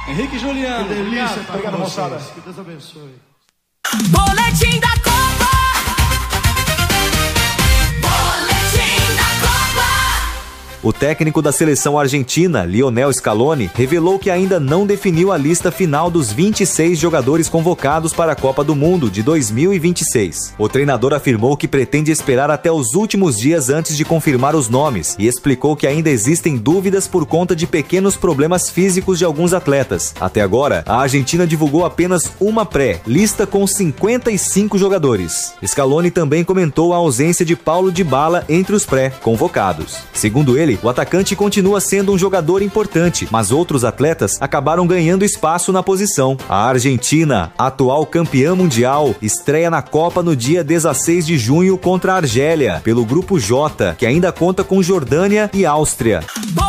Henrique e Juliano. Que delícia, obrigado, moçada. Que Deus abençoe. Boletim da Copa. O técnico da seleção argentina, Lionel Scaloni, revelou que ainda não definiu a lista final dos 26 jogadores convocados para a Copa do Mundo de 2026. O treinador afirmou que pretende esperar até os últimos dias antes de confirmar os nomes e explicou que ainda existem dúvidas por conta de pequenos problemas físicos de alguns atletas. Até agora, a Argentina divulgou apenas uma pré-lista com 55 jogadores. Scaloni também comentou a ausência de Paulo Dybala entre os pré-convocados. Segundo ele, o atacante continua sendo um jogador importante, mas outros atletas acabaram ganhando espaço na posição. A Argentina, atual campeã mundial, estreia na Copa no dia 16 de junho contra a Argélia, pelo Grupo J, que ainda conta com Jordânia e Áustria.